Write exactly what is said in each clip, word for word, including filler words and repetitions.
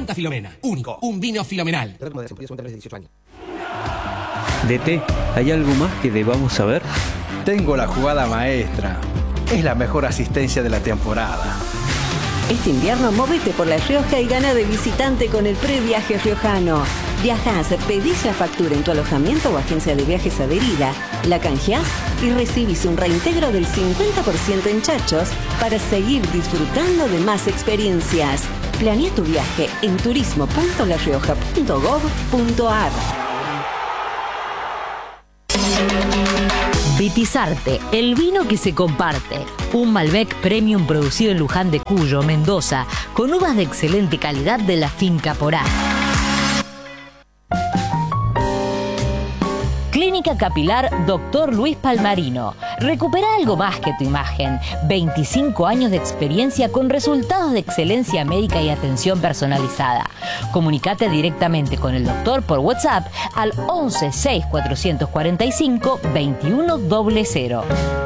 Santa Filomena. Único. Un vino filomenal. D T, ¿hay algo más que debamos saber? Tengo la jugada maestra. Es la mejor asistencia de la temporada. Este invierno móvete por La Rioja y gana de visitante con el previaje riojano. Viajás, pedís la factura en tu alojamiento o agencia de viajes adherida, la canjeás y recibís un reintegro del cincuenta por ciento en chachos para seguir disfrutando de más experiencias. Planea tu viaje en turismo punto la rioja punto gob punto ar. Vitizarte, el vino que se comparte. Un Malbec Premium producido en Luján de Cuyo, Mendoza, con uvas de excelente calidad de la finca Porá. Clínica Capilar Doctor Luis Palmarino. Recupera algo más que tu imagen. veinticinco años de experiencia con resultados de excelencia médica y atención personalizada. Comunicate directamente con el doctor por WhatsApp al once seis cuatrocientos cuarenta y cinco veintiuno cero cero.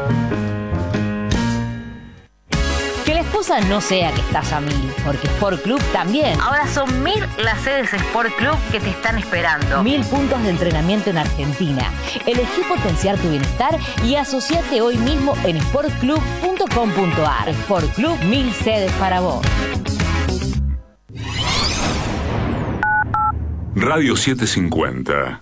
Que la excusa no sea que estás a mil, porque Sport Club también. Ahora son mil las sedes Sport Club que te están esperando. Mil puntos de entrenamiento en Argentina. Elegí potenciar tu bienestar y asociate hoy mismo en sport club punto com punto ar. Sport Club, mil sedes para vos. Radio setecientos cincuenta.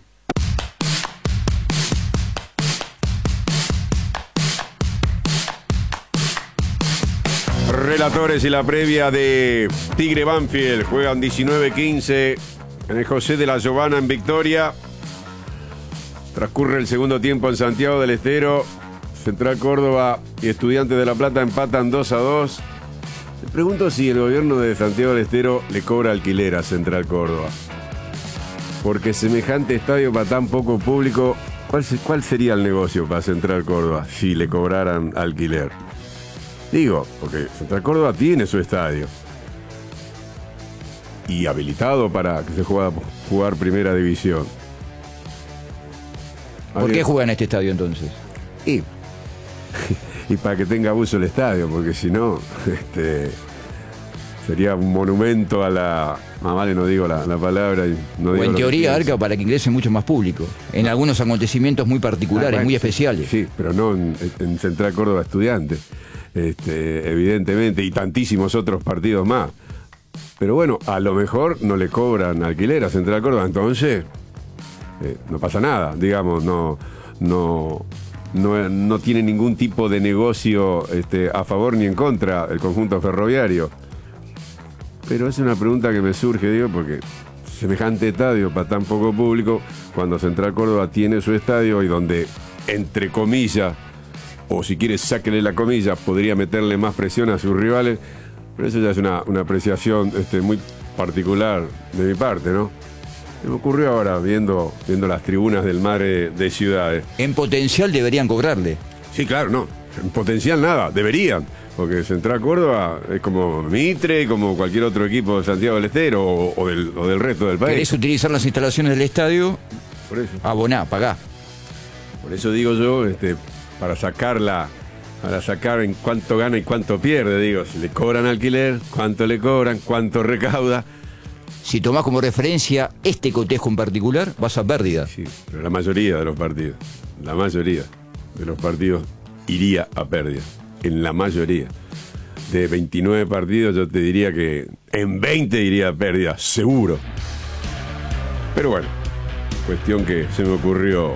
Relatores y la previa de Tigre Banfield. Juegan diecinueve quince en el José de la Giovana en Victoria. Transcurre el segundo tiempo en Santiago del Estero. Central Córdoba y Estudiantes de La Plata empatan dos a dos. Me pregunto si el gobierno de Santiago del Estero le cobra alquiler a Central Córdoba. Porque semejante estadio para tan poco público, ¿cuál, cuál sería el negocio para Central Córdoba si le cobraran alquiler? Digo, porque Central Córdoba tiene su estadio. Y habilitado para que se pueda jugar primera división. ¿Por qué juega en este estadio entonces? Y, y para que tenga uso el estadio, porque si no, este, sería un monumento a la... Más vale no digo la, la palabra. Y no digo o en teoría, Arca, para que ingrese mucho más público. En no. algunos acontecimientos muy particulares, ah, bueno, muy especiales. Sí, pero no en, en Central Córdoba Estudiantes. Este, evidentemente, y tantísimos otros partidos más. Pero bueno, a lo mejor no le cobran alquiler a Central Córdoba, entonces eh, no pasa nada, digamos, no, no, no, no tiene ningún tipo de negocio este, a favor ni en contra el conjunto ferroviario. Pero es una pregunta que me surge, digo, porque semejante estadio para tan poco público, cuando Central Córdoba tiene su estadio y donde, entre comillas, o si quieres sáquele la comilla, podría meterle más presión a sus rivales, pero eso ya es una, una apreciación este, muy particular de mi parte, ¿no? Me ocurrió ahora viendo, viendo las tribunas del Madre de Ciudades. En potencial deberían cobrarle. Sí, claro, no. En potencial nada, deberían. Porque Central Córdoba es como Mitre, como cualquier otro equipo de Santiago del Estero o, o, del, o del resto del país. ¿Querés utilizar las instalaciones del estadio? Por eso. Aboná, pagá. Por eso digo yo, este, para sacarla, para sacar en cuánto gana y cuánto pierde, digo, si le cobran alquiler, cuánto le cobran, cuánto recauda. Si tomás como referencia este cotejo en particular, vas a pérdida. Sí, pero la mayoría de los partidos, la mayoría de los partidos iría a pérdida. En la mayoría. De veintinueve partidos yo te diría que en veinte iría a pérdida, seguro. Pero bueno, cuestión que se me ocurrió.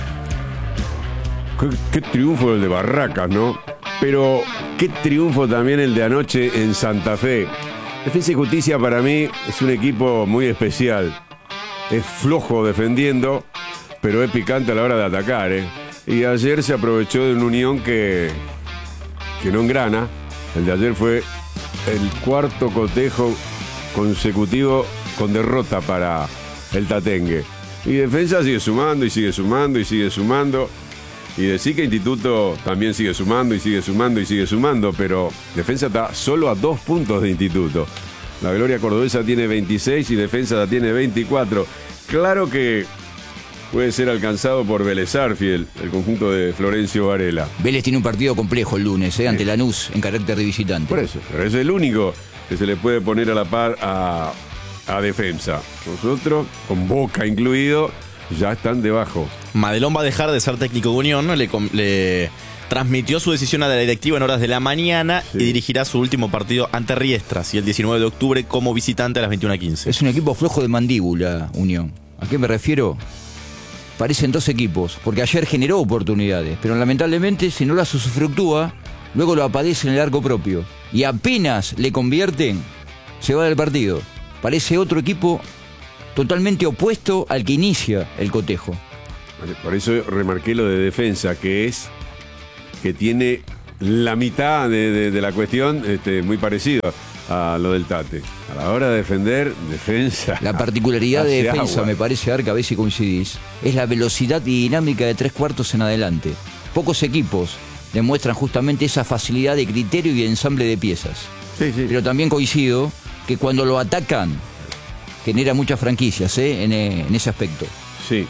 Qué, qué triunfo el de Barracas, ¿no? Pero qué triunfo también el de anoche en Santa Fe. Defensa y Justicia para mí es un equipo muy especial. Es flojo defendiendo, pero es picante a la hora de atacar, ¿eh? Y ayer se aprovechó de una unión que... que no engrana. El de ayer fue el cuarto cotejo consecutivo con derrota para el Tatengue. Y Defensa sigue sumando y sigue sumando y sigue sumando. Y decir que Instituto también sigue sumando y sigue sumando y sigue sumando, pero Defensa está solo a dos puntos de Instituto. La Gloria Cordobesa tiene veintiséis y Defensa tiene veinticuatro. Claro que puede ser alcanzado por Vélez Sarsfield, el conjunto de Florencio Varela. Vélez tiene un partido complejo el lunes, ¿eh? Ante sí. Lanús, en carácter de visitante. Por eso, pero es el único que se le puede poner a la par a, a Defensa. Nosotros, con Boca incluido, ya están debajo. Madelón va a dejar de ser técnico de Unión, le, le transmitió su decisión a la directiva en horas de la mañana sí. y dirigirá su último partido ante Riestras y el diecinueve de octubre como visitante a las veintiuna quince. Es un equipo flojo de mandíbula, Unión. ¿A qué me refiero? Parecen dos equipos, porque ayer generó oportunidades, pero lamentablemente si no las usufructúa, luego lo apadece en el arco propio. Y apenas le convierten, se va del partido. Parece otro equipo totalmente opuesto al que inicia el cotejo. Por eso remarqué lo de Defensa, que es que tiene la mitad de, de, de la cuestión este, muy parecido a lo del Tate. A la hora de defender, Defensa. La particularidad de Defensa, agua. me parece, Arca, a ver si coincidís, es la velocidad y dinámica de tres cuartos en adelante. Pocos equipos demuestran justamente esa facilidad de criterio y de ensamble de piezas. Sí, sí. Pero también coincido que cuando lo atacan, genera muchas franquicias ¿eh? en, en ese aspecto. Sí.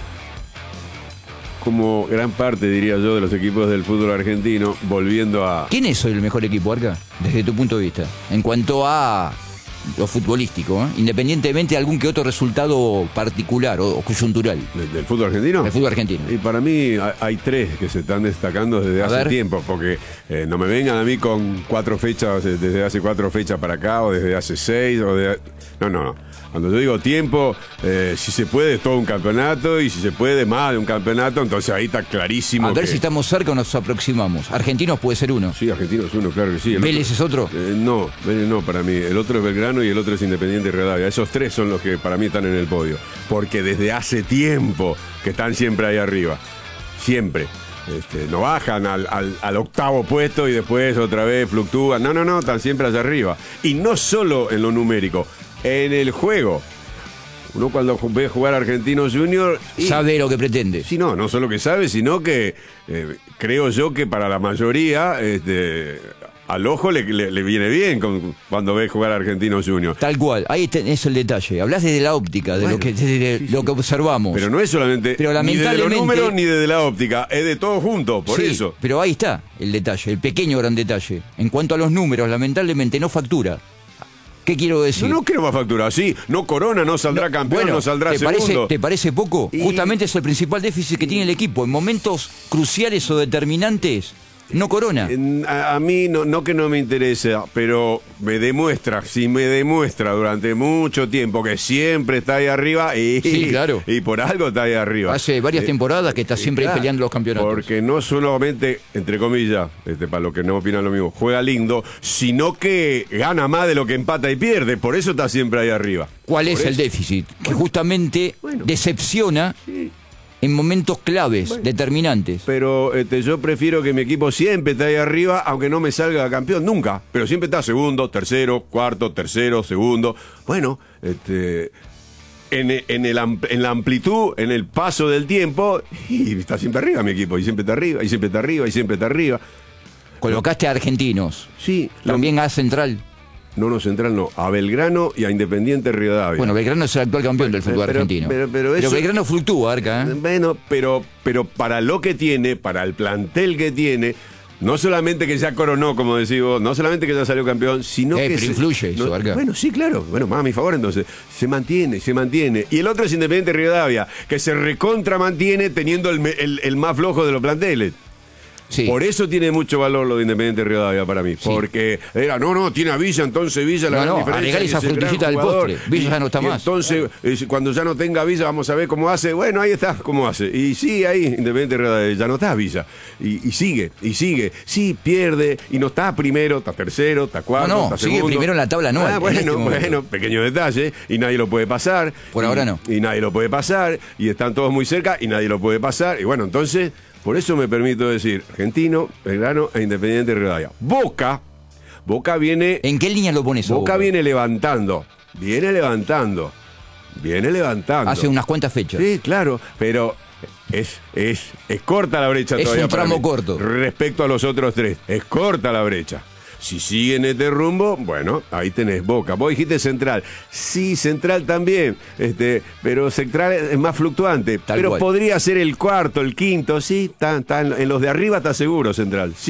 Como gran parte, diría yo, de los equipos del fútbol argentino, volviendo a... ¿Quién es hoy el mejor equipo, Arca? Desde tu punto de vista. En cuanto a lo futbolístico, ¿eh? Independientemente de algún que otro resultado particular o, o coyuntural. ¿Del, del fútbol argentino? Del fútbol argentino. Y para mí hay, hay tres que se están destacando desde a hace ver. tiempo, porque eh, no me vengan a mí con cuatro fechas, desde hace cuatro fechas para acá, o desde hace seis, o de... No, no, no. Cuando yo digo tiempo, eh, si se puede es todo un campeonato, y si se puede más de un campeonato, entonces ahí está clarísimo. A ver que... si estamos cerca o nos aproximamos. Argentinos puede ser uno. Sí, Argentinos es uno, claro que sí. El ¿Vélez otro... es otro? Eh, no, Vélez no para mí. El otro es Belgrano y el otro es Independiente Rivadavia. Esos tres son los que para mí están en el podio. Porque desde hace tiempo que están siempre ahí arriba. Siempre. Este, no bajan al, al, al octavo puesto y después otra vez fluctúan. No, no, no, están siempre allá arriba. Y no solo en lo numérico, en el juego. Uno cuando ve jugar a Argentinos Junior... Y, sabe lo que pretende. Sí, no, no solo que sabe, sino que eh, creo yo que para la mayoría este, al ojo le, le, le viene bien con, cuando ve jugar a Argentinos Junior. Tal cual, ahí es el detalle. Hablás desde la óptica, de, bueno, lo, que, de sí, lo sí. que observamos. Pero no es solamente pero lamentablemente, ni de los números ni de la óptica, es de todo junto, por sí, eso. Pero ahí está el detalle, el pequeño gran detalle. En cuanto a los números, lamentablemente no factura. ¿Qué quiero decir? No, no que no va a facturar, sí. No corona, no saldrá no, campeón, bueno, no saldrá ¿te segundo. Parece, ¿Te parece poco? Y... Justamente es el principal déficit que tiene el equipo. En momentos cruciales o determinantes, no corona. A, a mí, no, no que no me interesa, pero me demuestra, si me demuestra durante mucho tiempo que siempre está ahí arriba y, sí, claro. y por algo está ahí arriba. Hace varias eh, temporadas que está siempre claro, ahí peleando los campeonatos. Porque no solamente, entre comillas, este, para los que no opinan lo mismo, juega lindo, sino que gana más de lo que empata y pierde. Por eso está siempre ahí arriba. ¿Cuál por es eso. el déficit? Que justamente bueno, decepciona... Sí. En momentos claves, bueno, determinantes. Pero este, yo prefiero que mi equipo siempre esté ahí arriba, aunque no me salga campeón, nunca. Pero siempre está segundo, tercero, cuarto, tercero, segundo. Bueno, este, en, en, el, en la amplitud, en el paso del tiempo, y está siempre arriba mi equipo, y siempre está arriba, y siempre está arriba, y siempre está arriba. Colocaste a Argentinos. Sí. También a Central. No, no, Central no. A Belgrano y a Independiente Rivadavia. Bueno, Belgrano es el actual campeón del fútbol pero, argentino. Pero, pero, pero eso, Belgrano fluctúa, Arca. ¿eh? Bueno, pero, pero para lo que tiene, para el plantel que tiene, no solamente que ya coronó, como decís vos, no solamente que ya salió campeón, sino eh, que... pero se, influye no, eso, Arca. Bueno, sí, claro. Bueno, más a mi favor, entonces. Se mantiene, se mantiene. Y el otro es Independiente Rivadavia, que se recontra mantiene teniendo el, el, el más flojo de los planteles. Sí. Por eso tiene mucho valor lo de Independiente Rivadavia para mí. Sí. Porque era, no, no, tiene a Villa, entonces Villa la no, gran no, diferencia. Agregar esa frutillita del postre. Villa ya no está más. Entonces, eh, cuando ya no tenga Villa, vamos a ver cómo hace. Bueno, ahí está, cómo hace. Y sí, ahí, Independiente Rivadavia, ya no está Villa. Y, y sigue, y sigue. Sí, pierde, y no está primero, está tercero, está cuarto, no, no, está sigue segundo. primero en la tabla anual. Ah, bueno, este bueno, pequeño detalle. Y nadie lo puede pasar. Por y, ahora no. Y nadie lo puede pasar. Y están todos muy cerca, y nadie lo puede pasar. Y bueno, entonces... Por eso me permito decir, Argentino, Belgrano e Independiente Rivadavia. Boca, Boca viene... ¿En qué línea lo pones? Boca, Boca viene levantando, viene levantando, viene levantando. Hace unas cuantas fechas. Sí, claro, pero es, es, es corta la brecha es todavía. Es un tramo mí, corto. Respecto a los otros tres, es corta la brecha. Si siguen este rumbo, bueno, ahí tenés Boca. Vos dijiste Central. Sí, Central también, este, pero Central es más fluctuante. Tal pero cual. Podría ser el cuarto, el quinto, sí, está, está en los de arriba está seguro Central, sí.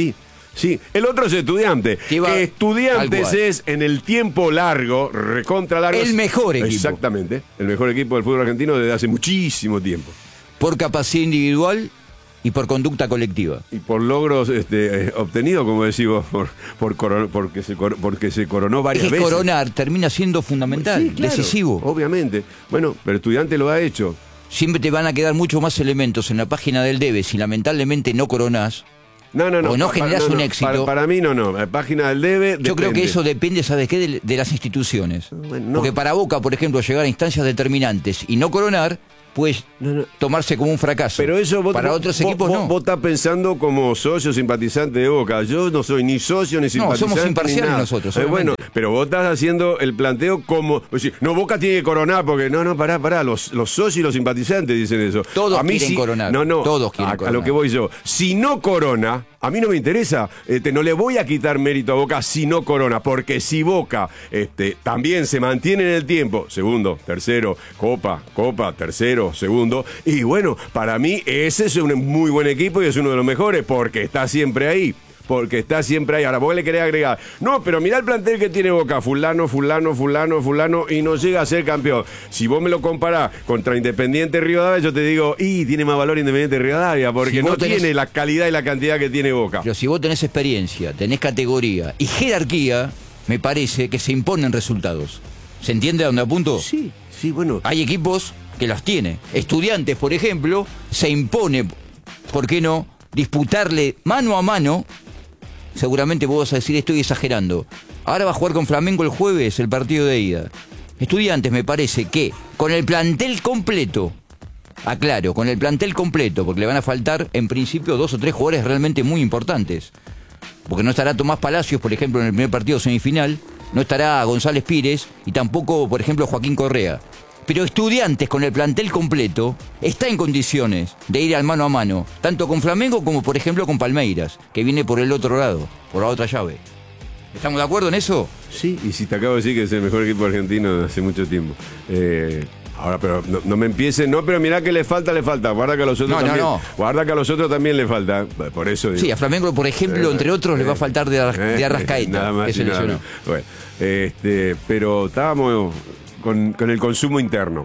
Sí, el otro es Estudiante. Que va que Estudiantes al cual. es en el tiempo largo, recontra largo. El mejor equipo. Exactamente, el mejor equipo del fútbol argentino desde hace muchísimo tiempo. Por capacidad individual y por conducta colectiva. Y por logros este, eh, obtenidos, como decís vos, por, por coro- porque, se cor- porque se coronó varias Es que veces. coronar termina siendo fundamental, Sí, claro, decisivo. Obviamente. Bueno, pero Estudiante lo ha hecho. Siempre te van a quedar muchos más elementos en la página del debe si lamentablemente no coronás. No, no, no. O no Pa- generás no, un no. éxito. Para, para mí no, no. La página del debe. Yo creo que depende. eso depende, ¿sabes qué? De, de las instituciones. Bueno, no. Porque para Boca, por ejemplo, llegar a instancias determinantes y no coronar, pues No, no. tomarse como un fracaso. Pero eso vos, para vos- otros vos- equipos vos, no. Vos estás pensando como socio simpatizante de Boca. Yo no soy ni socio ni simpatizante. somos ni imparciales nada. nosotros, Eh, bueno, obviamente. pero vos estás haciendo el planteo como. Pues, sí, no, Boca tiene que coronar porque. No, no, pará, pará. Los, los socios y los simpatizantes dicen eso. Todos a mí quieren sí- coronar, No, no. todos quieren a, a coronar. lo que voy yo. Si no corona. A mí no me interesa, este, no le voy a quitar mérito a Boca si no corona, porque si Boca este, también se mantiene en el tiempo, segundo, tercero, Copa, Copa, tercero, segundo, y bueno, para mí ese es un muy buen equipo y es uno de los mejores, porque está siempre ahí. Porque está siempre ahí. Ahora vos le querés agregar. No, pero mirá el plantel que tiene Boca. Fulano, fulano, fulano, fulano. Y no llega a ser campeón. Si vos me lo comparás contra Independiente Rivadavia, yo te digo, y tiene más valor Independiente Rivadavia. Porque Si vos no tenés- tiene la calidad y la cantidad que tiene Boca. Pero si vos tenés experiencia, tenés categoría y jerarquía, me parece que se imponen resultados. ¿Se entiende a dónde apunto? Sí, sí, bueno. Hay equipos que las tiene. Estudiantes, por ejemplo, se impone, ¿por qué no?, disputarle mano a mano. Seguramente vos vas a decir, estoy exagerando. Ahora va a jugar con Flamengo el jueves el partido de ida. Estudiantes, me parece que con el plantel completo, aclaro, con el plantel completo, porque le van a faltar en principio dos o tres jugadores realmente muy importantes. Porque no estará Tomás Palacios, por ejemplo, en el primer partido semifinal, no estará González Pires y tampoco, por ejemplo, Joaquín Correa. Pero Estudiantes, con el plantel completo, está en condiciones de ir al mano a mano, tanto con Flamengo como, por ejemplo, con Palmeiras, que viene por el otro lado, por la otra llave. ¿Estamos de acuerdo en eso? Sí, y si te acabo de decir que es el mejor equipo argentino de hace mucho tiempo. Eh, ahora, pero no, no me empiece, no, pero mirá que le falta, le falta. Guarda que a los otros No, no, también. no. Guarda que a los otros también le falta. Por eso digo. Sí, a Flamengo, por ejemplo, Eh, entre otros, le va a faltar de, Ar- eh, de Arrascaeta, nada más que y se nada lesionó. menos. Bueno, este, pero estábamos con, con el consumo interno.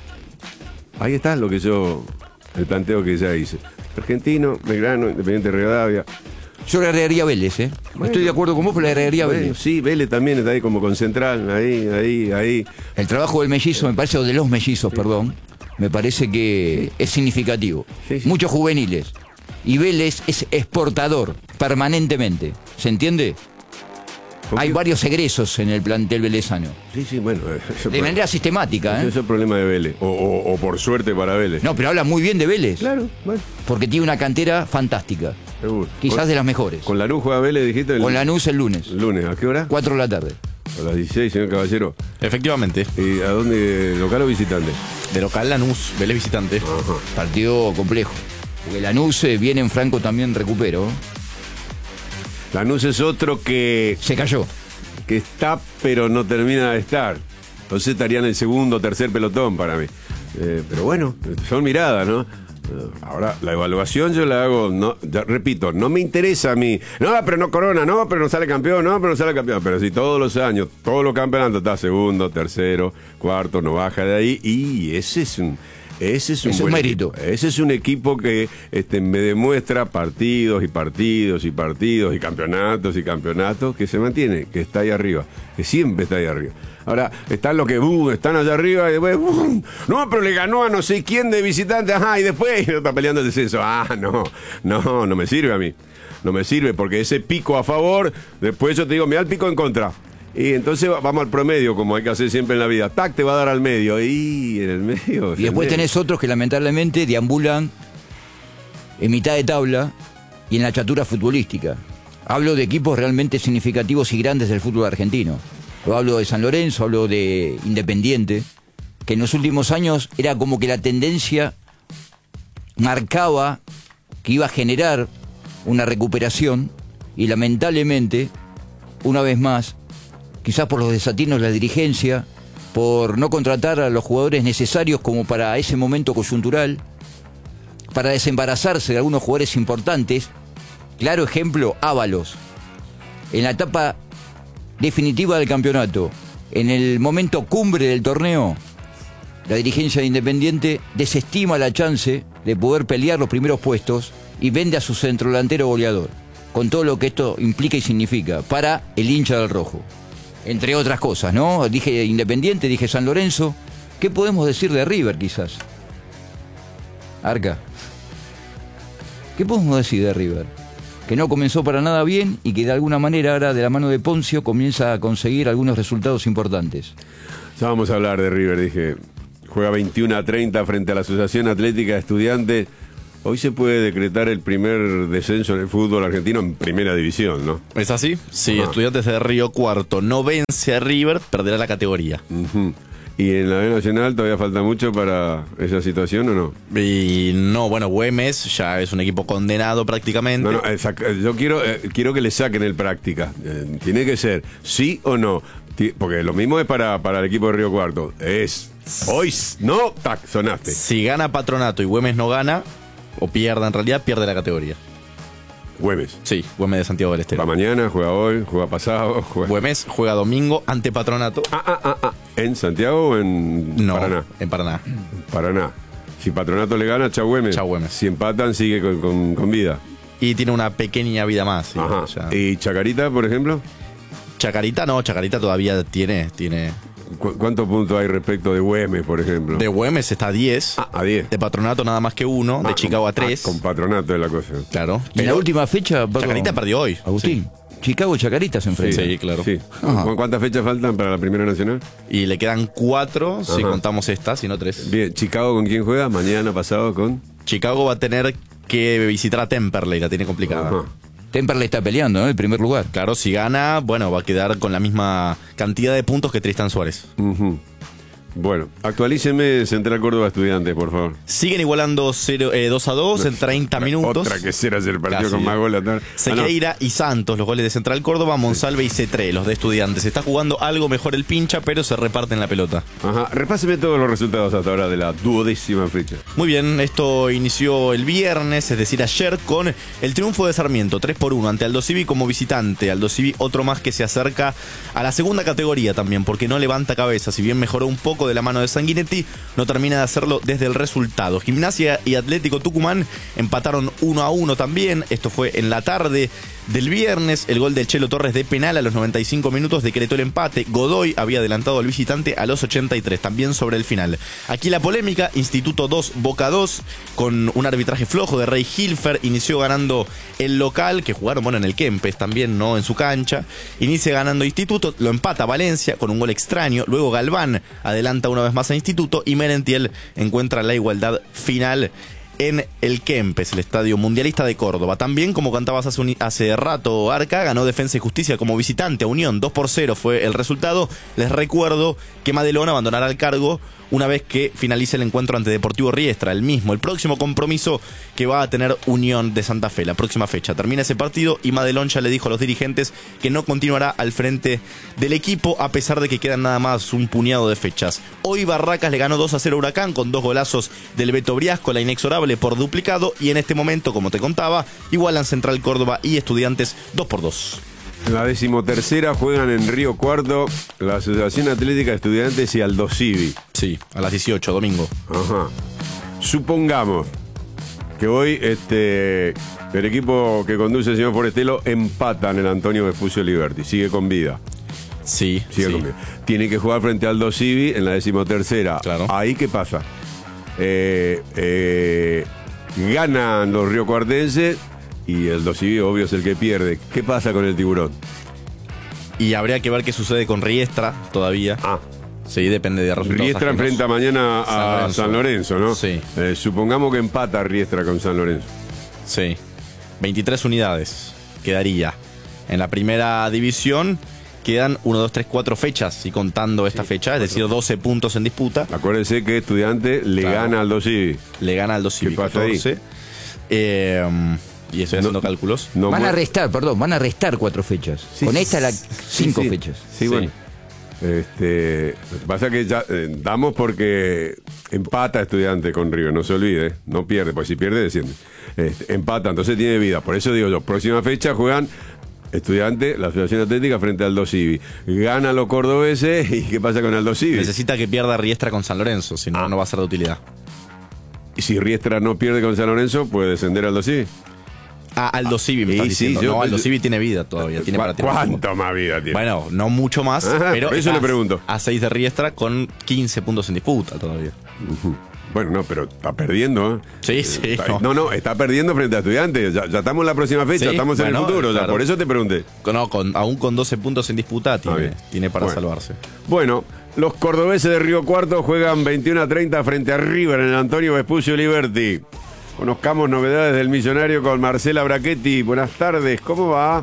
Ahí está lo que yo, el planteo que ya hice. Argentino, Belgrano, Independiente Rivadavia. Yo le agregaría Vélez, ¿eh? Estoy de acuerdo con vos, pero le agregaría Bueno, Vélez. sí, Vélez también está ahí como con central, ahí, ahí, ahí. El trabajo del mellizo, me parece, o de los mellizos, perdón, me parece que es significativo. Sí, sí. Muchos juveniles. Y Vélez es exportador permanentemente. ¿Se entiende? ¿Con Hay qué? varios egresos en el plantel velezano. Sí, sí, bueno. Eso, De manera sistemática, Ese ¿eh? es el problema de Vélez. O, o- o por suerte para Vélez. No, pero habla muy bien de Vélez. Claro, bueno, Porque tiene una cantera fantástica. seguro. Quizás Con- de las mejores. Con Lanús juega Vélez, dijiste. El, Con Lanús el lunes, el lunes, ¿a qué hora? cuatro de la tarde. A las dieciséis, señor Caballero. Efectivamente. ¿Y a dónde? ¿Local o visitante? De local Lanús, Vélez visitante. Ajá. Partido complejo. Porque Lanús eh, viene en Franco también recupero. Lanús es otro que, Se cayó. que está, pero no termina de estar. Entonces estaría en el segundo o tercer pelotón para mí. Eh, pero bueno, son miradas, ¿no? Eh, Ahora, la evaluación yo la hago, no, ya repito, no me interesa a mí. No, pero no corona, no, pero no sale campeón, no, pero no sale campeón. Pero si todos los años, todos los campeonatos está segundo, tercero, cuarto, no baja de ahí. Y ese es un... Ese es un, Es un buen mérito. equipo. Ese es un equipo que este, me demuestra partidos y partidos y partidos y campeonatos y campeonatos que se mantiene, que está ahí arriba, que siempre está ahí arriba. Ahora, están los que boom, están allá arriba y después, boom, no, pero le ganó a no sé quién de visitante, ajá, y después está peleando el descenso. Ah, no, no, no me sirve a mí. No me sirve porque ese pico a favor, después yo te digo, mira el pico en contra. Y entonces vamos al promedio, como hay que hacer siempre en la vida. Tac, te va a dar al medio. Y en el medio. Y después tenés otros que lamentablemente deambulan en mitad de tabla y en la chatura futbolística. Hablo de equipos realmente significativos y grandes del fútbol argentino. Yo hablo de San Lorenzo, hablo de Independiente, que en los últimos años era como que la tendencia marcaba que iba a generar una recuperación y lamentablemente, una vez más, quizás por los desatinos de la dirigencia, por no contratar a los jugadores necesarios como para ese momento coyuntural, para desembarazarse de algunos jugadores importantes, Claro ejemplo, Ábalos. En la etapa definitiva del campeonato, en el momento cumbre del torneo, la dirigencia de Independiente desestima la chance de poder pelear los primeros puestos y vende a su centrodelantero goleador, con todo lo que esto implica y significa para el hincha del rojo. Entre otras cosas, ¿no? Dije Independiente, dije San Lorenzo. ¿Qué podemos decir de River, quizás? Arca. ¿Qué podemos decir de River? Que no comenzó para nada bien y que de alguna manera ahora de la mano de Poncio comienza a conseguir algunos resultados importantes. Ya vamos a hablar de River, dije. Juega veintiuno a treinta frente a la Asociación Atlética de Estudiantes. Hoy se puede decretar el primer descenso en el fútbol argentino en primera división, ¿no? ¿Es así? Sí, Ajá. Estudiantes de Río Cuarto no vence a River, perderá la categoría. Uh-huh. ¿Y en la B Nacional todavía falta mucho para esa situación o no? Y no, bueno, Güemes ya es un equipo condenado prácticamente. No, no, esa- yo quiero, eh, quiero que le saquen el práctica. Eh, tiene que ser sí o no. Ti- Porque lo mismo es para, para el equipo de Río Cuarto. Es hoy, no, tac, sonaste. Si gana Patronato y Güemes no gana, o pierda en realidad, pierde la categoría. Güemes. Sí, Güemes de Santiago del Estero. Va mañana, juega hoy, juega pasado. Juega... Güemes juega domingo ante Patronato. Ah, ah, ah, ah. ¿En Santiago o en No, Paraná? en Paraná. Paraná. Si Patronato le gana, chau Güemes. Chau Güemes. Si empatan, sigue con, con- con vida. Y tiene una pequeña vida más. sí, Ajá. ya. ¿Y Chacarita, por ejemplo? Chacarita no, Chacarita todavía tiene, tiene. ¿Cu- ¿Cuántos puntos hay respecto de Güemes, por ejemplo? De Güemes está a diez. Ah, a diez. De Patronato nada más que uno. De Ah, Chicago a con- tres. ah, con Patronato es la cosa. Claro. Y en la última fecha, perdón, Chacarita perdió hoy. Agustín, Chicago y Chacarita se enfrentan. Sí, claro. Sí. Ajá. ¿Cu- ¿Cuántas fechas faltan para la Primera Nacional? Y le quedan cuatro si Ajá. contamos esta, si no tres. Bien, ¿Chicago con quién juega? Mañana pasado con... Chicago va a tener que visitar a Temperley, la tiene complicada. Ajá. Temperley está peleando, ¿no? El primer lugar. Claro, si gana, bueno, va a quedar con la misma cantidad de puntos que Tristan Suárez. Ujú. Bueno, actualíceme Central Córdoba Estudiantes, por favor. Siguen igualando cero, eh, dos a dos en treinta minutos. Otra que será el partido Casi. con más goles. Ah, no. Sequeira y Santos, los goles de Central Córdoba, Monsalve y Cetré, los de Estudiantes. Está jugando algo mejor el pincha, pero se reparten la pelota. Ajá, repáseme todos los resultados hasta ahora de la duodécima fecha. Muy bien, esto inició el viernes, es decir, ayer, con el triunfo de Sarmiento, tres por uno ante Aldo Civi como visitante. Aldo Civi, otro más que se acerca a la segunda categoría también, porque no levanta cabeza. Si bien mejoró un poco de la mano de Sanguinetti, no termina de hacerlo desde el resultado. Gimnasia y Atlético Tucumán empataron uno a uno también. Esto fue en la tarde del viernes. El gol del Chelo Torres de penal a los noventa y cinco minutos decretó el empate. Godoy había adelantado al visitante a los ochenta y tres, también sobre el final. Aquí la polémica: Instituto dos, Boca dos, con un arbitraje flojo de Rey Hilfer. Inició ganando el local, que jugaron bueno en el Kempes también, no en su cancha. Inicia ganando Instituto, lo empata Valencia con un gol extraño. Luego Galván adelanta una vez más a Instituto y Merentiel encuentra la igualdad final en el Kempes, el estadio mundialista de Córdoba. También, como cantabas hace, un, hace rato, Arca, ganó Defensa y Justicia como visitante a Unión. dos por cero fue el resultado. Les recuerdo que Madelón abandonará el cargo una vez que finalice el encuentro ante Deportivo Riestra, el mismo, el próximo compromiso que va a tener Unión de Santa Fe, la próxima fecha. Termina ese partido y Madelón ya le dijo a los dirigentes que no continuará al frente del equipo, a pesar de que quedan nada más un puñado de fechas. Hoy Barracas le ganó dos a cero a Huracán con dos golazos del Beto Briasco, la inexorable por duplicado, y en este momento, como te contaba, igualan Central Córdoba y Estudiantes dos por dos. En la decimotercera juegan en Río Cuarto la Asociación Atlética de Estudiantes y Aldo Civi. Sí, a las dieciocho, domingo. Ajá. Supongamos que hoy este, el equipo que conduce el señor Forestelo empata en el Antonio Vespucio Liberty. Sigue con vida. Sí, Sigue sí. con vida. Tiene que jugar frente a Aldo Civi en la decimotercera. Claro. Ahí, ¿qué pasa? Eh, eh, ganan los riocuartenses y el Aldo Civi, obvio, es el que pierde. ¿Qué pasa con el Tiburón? Y habría que ver qué sucede con Riestra todavía. Ah. Sí, depende de resultados. Riestra ajenos. enfrenta mañana a San Lorenzo. San Lorenzo, ¿no? Sí. Eh, supongamos que empata Riestra con San Lorenzo. Sí. veintitrés unidades quedaría. En la primera división quedan uno, dos, tres, cuatro fechas, y contando esta fecha, es decir, doce puntos en disputa. Acuérdense que Estudiante le Claro. gana al Aldo Civi. Le gana al dos ¿Qué pasa ahí? catorce. Eh, y estoy haciendo cálculos. No van a muere- restar, perdón, van a restar cuatro fechas. Sí, Con esta la sí, cinco sí. fechas. Sí, bueno. Este, pasa que ya eh, damos porque empata Estudiante con River, no se olvide, no pierde, porque si pierde desciende. Este, empata, entonces tiene vida. Por eso digo yo, próxima fecha juegan Estudiante, la Asociación Atlética frente al Aldo Civi. Ganan los cordobeses y ¿qué pasa con Aldo Civi? Necesita que pierda Riestra con San Lorenzo, si no, Ah. no va a ser de utilidad. Y si Riestra no pierde con San Lorenzo, puede descender Aldo Civi. Ah, Aldo Civi me Sí, estás sí, diciendo. yo- no, Aldo Civi tiene vida todavía. Tiene para tirar. ¿Cuánto más vida tiene? Bueno, no mucho más, Ajá, pero por eso está le pregunto. a seis de Riestra con quince puntos en disputa todavía. Ujú. Bueno, no, pero está perdiendo, ¿eh? Sí, sí. Está- no. no, no, está perdiendo frente a Estudiantes. Ya, ya estamos en la próxima fecha, Sí, estamos en bueno, el futuro. ya, claro. por eso te pregunté. No, con, aún con doce puntos en disputa tiene, bien. tiene para Bueno. salvarse. Bueno, los cordobeses de Río Cuarto juegan veintiuno a treinta frente a River en el Antonio Vespucio Liberty. Conozcamos novedades del millonario con Marcela Brachetti. Buenas tardes, ¿cómo va?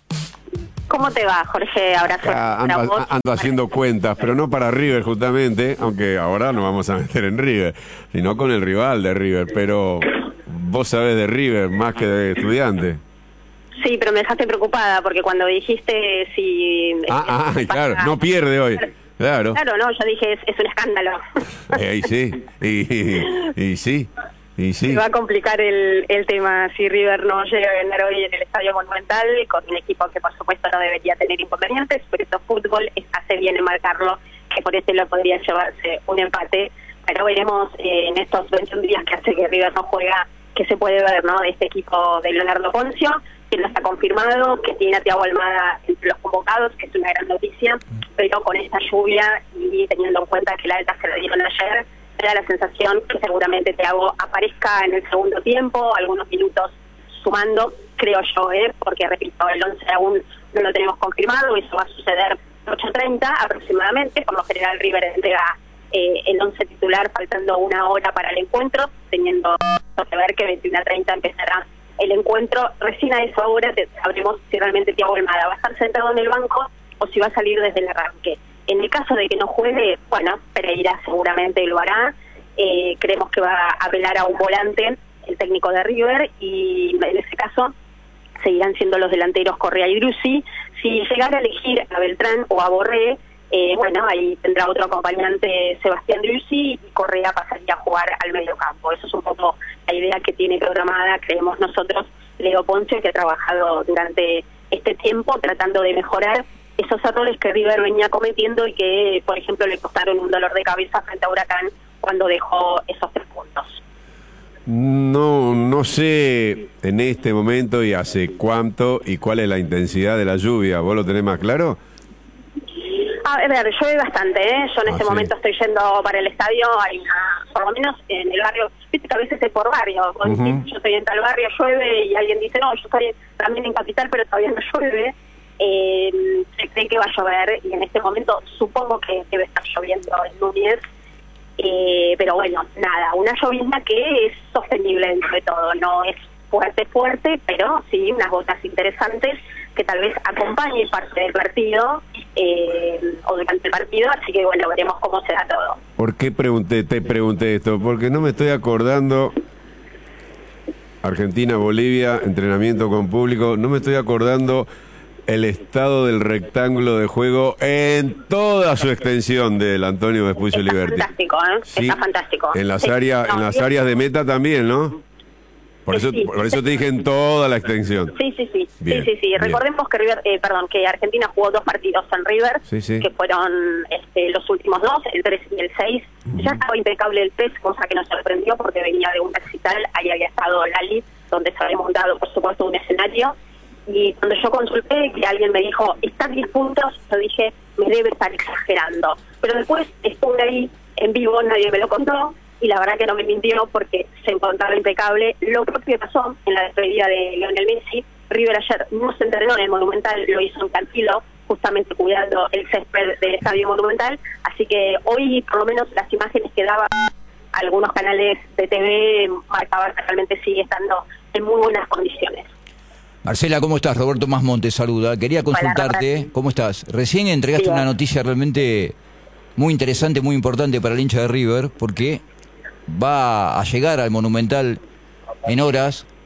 ¿Cómo te va, Jorge? Abrazo. Ah, para ando, vos. ando haciendo cuentas, pero no para River justamente, aunque ahora nos vamos a meter en River, sino con el rival de River. Pero vos sabés de River más que de Estudiante. Sí, pero me dejaste preocupada porque cuando dijiste si... Ah, ah, si claro, pasa- no pierde hoy. Claro. Claro, no, yo dije, es, es un escándalo. Eh, y sí, y, y, y sí, y sí. Se va a complicar el, el tema si River no llega a ganar hoy en el Estadio Monumental, con un equipo que por supuesto no debería tener inconvenientes, pero esto fútbol es- hace bien en marcarlo, que por eso lo podría llevarse un empate. Pero veremos eh, en estos veintiún días que hace que River no juega, que se puede ver, ¿no?, de este equipo de Leonardo Poncio, que no está confirmado, que tiene a Thiago Almada entre los convocados, que es una gran noticia, pero con esta lluvia y teniendo en cuenta que la alta se le dieron ayer, me da la sensación que seguramente Thiago aparezca en el segundo tiempo, algunos minutos sumando, creo yo, ¿eh? Porque repito, el once aún no lo tenemos confirmado, eso va a suceder ocho treinta aproximadamente. Por lo general River entrega eh, el once titular faltando una hora para el encuentro, teniendo que ver que veintiuno treinta empezará el encuentro. Recién a esa hora te- sabremos si realmente Thiago Almada va a estar sentado en el banco o si va a salir desde el arranque. En el caso de que no juegue, bueno, Pereira seguramente lo hará. Eh, creemos que va a apelar a un volante, el técnico de River, y en ese caso seguirán siendo los delanteros Correa y Drusi. Si llegara a elegir a Beltrán o a Borré, eh, bueno, ahí tendrá otro acompañante, Sebastián Drusi, y Correa pasaría a jugar al medio campo. Eso es un poco la idea que tiene programada, creemos nosotros, Leo Ponce, que ha trabajado durante este tiempo tratando de mejorar esos errores que River venía cometiendo y que, por ejemplo, le costaron un dolor de cabeza frente a Huracán cuando dejó esos tres puntos. No, no sé en este momento y hace cuánto y cuál es la intensidad de la lluvia. ¿Vos lo tenés más claro? A ver, llueve bastante, ¿eh? Yo en Ah, este sí. momento estoy yendo para el estadio, hay una, por lo menos en el barrio, viste que a veces es por barrio, vos Ujú. decís, yo estoy en tal barrio, llueve, y alguien dice, no, yo estoy también en Capital, pero todavía no llueve. Eh, se cree que va a llover, y en este momento supongo que debe estar lloviendo en Núñez. Eh, pero bueno, nada, una llovizna que es sostenible dentro de todo, no es fuerte, fuerte, pero sí unas gotas interesantes que tal vez acompañe parte del partido eh, o durante el partido, así que bueno, veremos cómo se da todo. ¿Por qué pregunté, te pregunté esto? Porque no me estoy acordando. Argentina, Bolivia, entrenamiento con público, no me estoy acordando el estado del rectángulo de juego en toda su extensión del Antonio Vespucio Está Liberty. fantástico, ¿eh? Sí, Está fantástico. En las Sí, áreas, no, en las sí, áreas de meta también, ¿no? Por eso, Sí, sí. por eso te dije en toda la extensión. Sí, sí, sí, Bien, sí, sí, sí. bien. Recordemos que River, eh, perdón, que Argentina jugó dos partidos en River, Sí, sí. que fueron este, los últimos dos, el tres y el seis. Ya estaba impecable el P E S, cosa que nos sorprendió porque venía de un recital, ahí había estado Lali, donde se había montado, por supuesto, un escenario. Y cuando yo consulté, que alguien me dijo, está diez puntos, yo dije, me debe estar exagerando. Pero después estuve ahí en vivo, nadie me lo contó, y la verdad que no me mintió porque se encontraba impecable. Lo propio pasó en la despedida de Lionel Messi. River ayer no se entrenó en el Monumental, lo hizo en Cantillo, justamente cuidando el césped del Estadio Monumental. Así que hoy, por lo menos, las imágenes que daban algunos canales de T V marcaban que realmente sigue estando en muy buenas condiciones. Marcela, ¿cómo estás? Roberto Masmonte saluda. Quería consultarte, Roberto. ¿cómo estás? Recién entregaste Bien. una noticia realmente muy interesante, muy importante para el hincha de River, porque va a llegar al Monumental en horas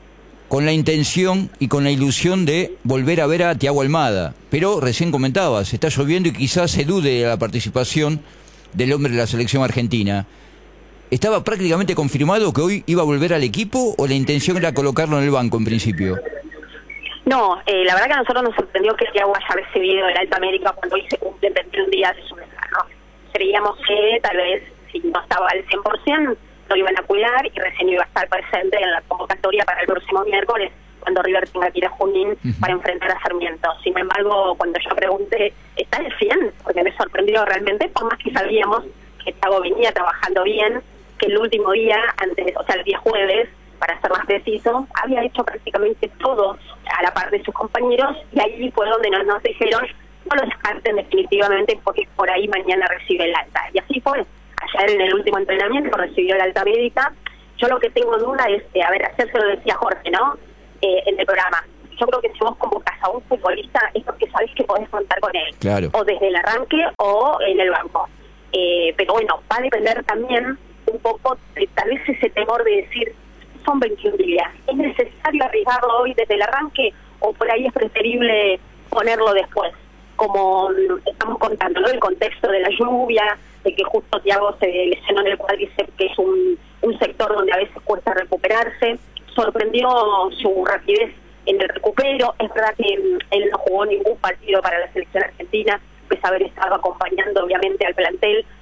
con la intención y con la ilusión de volver a ver a Thiago Almada. Pero recién comentabas, está lloviendo y quizás se dude de la participación del hombre de la selección argentina. ¿Estaba prácticamente confirmado que hoy iba a volver al equipo o la intención era colocarlo en el banco en principio? No, eh, la verdad que a nosotros nos sorprendió que Thiago haya recibido el alta médica cuando hoy se cumplen veintiún días de su desgarro. Creíamos que tal vez, si no estaba al cien por ciento, lo iban a cuidar y recién iba a estar presente en la convocatoria para el próximo miércoles, cuando River tenga que ir a Junín uh-huh. para enfrentar a Sarmiento. Sin embargo, cuando yo pregunté, ¿está el cien? Porque me sorprendió realmente, por más que sabíamos que Thiago venía trabajando bien, que el último día, antes, o sea, el día jueves, para ser más preciso, había hecho prácticamente todo a la par de sus compañeros, y ahí fue donde nos, nos dijeron, no lo descarten definitivamente porque por ahí mañana recibe el alta. Y así fue. Ayer en el último entrenamiento recibió el alta médica. Yo lo que tengo duda es, eh, a ver, ayer se lo decía Jorge, ¿no? Eh, en el programa. Yo creo que si vos convocás a un futbolista es porque sabés que podés contar con él. Claro. O desde el arranque o en el banco. Eh, pero bueno, va a depender también un poco de tal vez ese temor de decir, son veintiún días, ¿es necesario arriesgarlo hoy desde el arranque o por ahí es preferible ponerlo después? Como estamos contando, ¿no? El contexto de la lluvia, de que justo Thiago se lesionó en el cuádriceps, que es un, un sector donde a veces cuesta recuperarse. Sorprendió su rapidez en el recupero. Es verdad que él no jugó ningún partido para la selección argentina, pese a haber estado acompañando obviamente al plantel